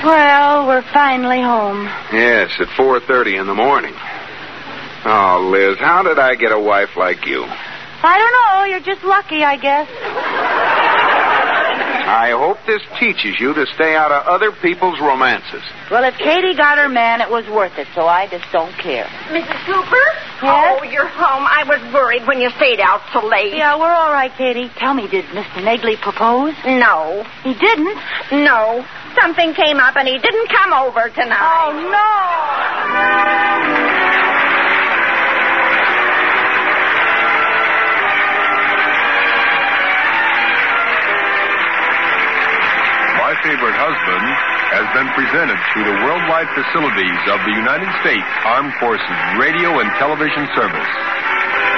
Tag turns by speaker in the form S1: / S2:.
S1: Well, we're finally home.
S2: Yes, at 4:30 in the morning. Oh, Liz, how did I get a wife like you?
S1: I don't know. You're just lucky, I guess.
S2: I hope this teaches you to stay out of other people's romances.
S1: Well, if Katie got her man, it was worth it, so I just don't care.
S3: Mrs. Cooper?
S1: Yes?
S3: Oh, you're home. I was worried when you stayed out so late.
S1: Yeah, we're all right, Katie. Tell me, did Mr. Negley propose?
S3: No.
S1: He didn't?
S3: No. Something came up and he didn't come over tonight.
S1: Oh, no!
S4: My Favorite Husband has been presented through the worldwide facilities of the United States Armed Forces Radio and Television Service.